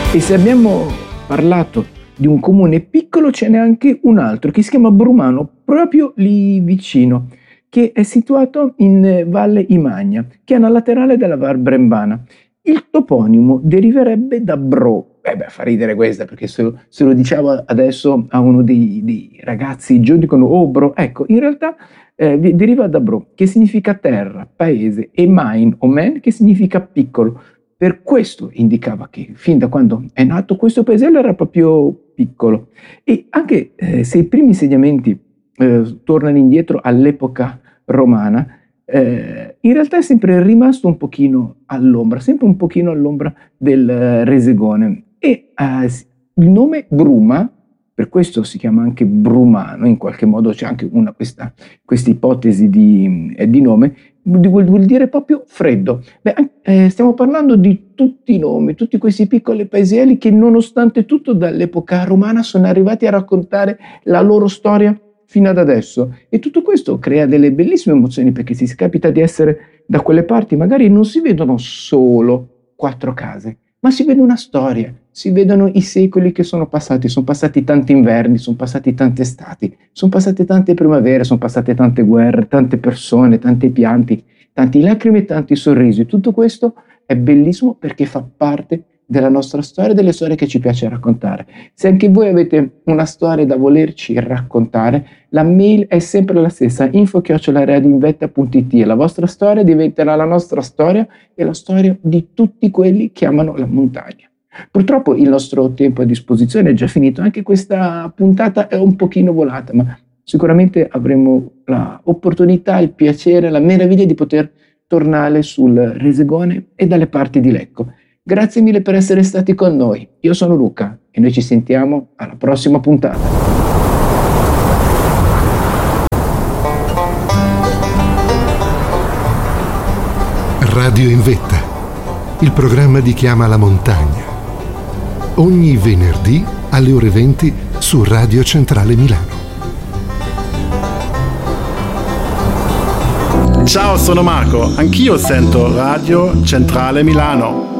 E se abbiamo parlato di un comune piccolo, ce n'è anche un altro che si chiama Brumano, proprio lì vicino, che è situato in Valle Imagna, che è una laterale della Val Brembana. Il toponimo deriverebbe da bro. Fa ridere questa, perché se lo diciamo adesso a uno dei ragazzi giù dicono oh bro, ecco, in realtà deriva da bro, che significa terra, paese, e main o men, che significa piccolo. Per questo indicava che fin da quando è nato questo paesello era proprio piccolo. E anche se i primi insediamenti tornano indietro all'epoca romana, in realtà è sempre rimasto un pochino all'ombra, sempre un pochino all'ombra del Resegone. E il nome Bruma, per questo si chiama anche Brumano, in qualche modo c'è anche questa ipotesi di nome, vuol dire proprio freddo. Stiamo parlando di tutti i nomi, tutti questi piccoli paeselli che nonostante tutto dall'epoca romana sono arrivati a raccontare la loro storia fino ad adesso, e tutto questo crea delle bellissime emozioni, perché se si capita di essere da quelle parti magari non si vedono solo 4 case, ma si vede una storia, si vedono i secoli che sono passati tanti inverni, sono passati tante estati, sono passate tante primavere, sono passate tante guerre, tante persone, tanti pianti, tanti lacrime e tanti sorrisi. Tutto questo è bellissimo perché fa parte della nostra storia e delle storie che ci piace raccontare. Se anche voi avete una storia da volerci raccontare, la mail è sempre la stessa, info@radioinvetta.it, e la vostra storia diventerà la nostra storia e la storia di tutti quelli che amano la montagna. Purtroppo il nostro tempo a disposizione è già finito, anche questa puntata è un pochino volata, ma sicuramente avremo l'opportunità, il piacere, la meraviglia di poter tornare sul Resegone e dalle parti di Lecco. Grazie mille per essere stati con noi. Io sono Luca e noi ci sentiamo alla prossima puntata. Radio in Vetta, il programma di Chiama la Montagna. Ogni venerdì alle ore 20 su Radio Centrale Milano. Ciao, sono Marco. Anch'io sento Radio Centrale Milano.